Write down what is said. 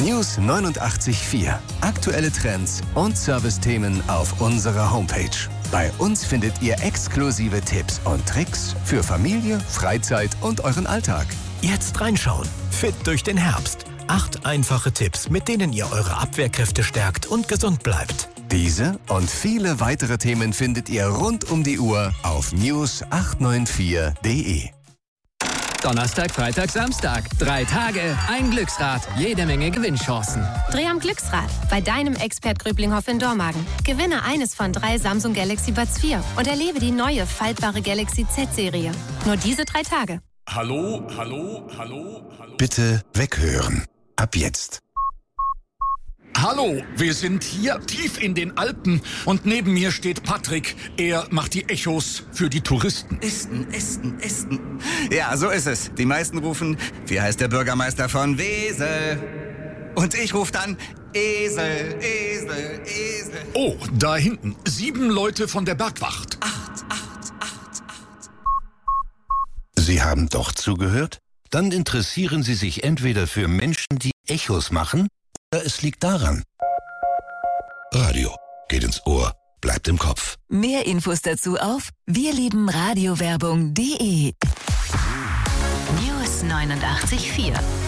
News 89.4. Aktuelle Trends und Servicethemen auf unserer Homepage. Bei uns findet ihr exklusive Tipps und Tricks für Familie, Freizeit und euren Alltag. Jetzt reinschauen. Fit durch den Herbst. 8 einfache Tipps, mit denen ihr eure Abwehrkräfte stärkt und gesund bleibt. Diese und viele weitere Themen findet ihr rund um die Uhr auf news894.de. Donnerstag, Freitag, Samstag. 3 Tage, ein Glücksrad, jede Menge Gewinnchancen. Dreh am Glücksrad bei deinem Expert Gröblinghoff in Dormagen. Gewinne eines von 3 Samsung Galaxy Buds 4 und erlebe die neue faltbare Galaxy Z-Serie. Nur diese 3 Tage. Hallo. Bitte weghören. Ab jetzt. Hallo, wir sind hier tief in den Alpen und neben mir steht Patrick. Er macht die Echos für die Touristen. Esten. Ja, so ist es. Die meisten rufen, wie heißt der Bürgermeister von Wesel? Und ich rufe dann, Esel. Oh, da hinten, 7 Leute von der Bergwacht. 8. Sie haben doch zugehört? Dann interessieren Sie sich entweder für Menschen, die Echos machen, oder es liegt daran. Radio geht ins Ohr, bleibt im Kopf. Mehr Infos dazu auf wirliebenradiowerbung.de. News 89.4